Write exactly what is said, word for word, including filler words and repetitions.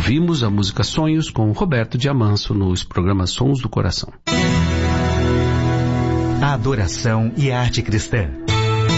Ouvimos a música Sonhos com Roberto Diamanso nos programas Sons do Coração. A adoração e a arte cristã.